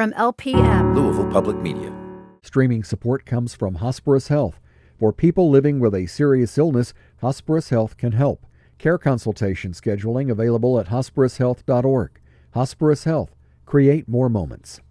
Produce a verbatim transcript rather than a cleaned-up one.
from L P M, Louisville Public Media. Streaming support comes from Hosperis Health. For people living with a serious illness, Hosperis Health can help. Care consultation scheduling available at hosperis health dot org. Hosperis Health. Create more moments.